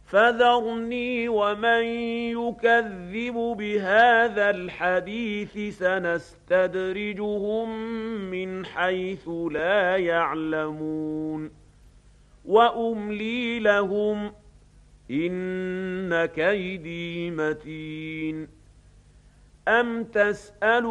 فذرني ومن يكذب بهذا الحديث سنستدرجهم من حيث لا يعلمون وأملي لهم إن كيدي متين أم تسأل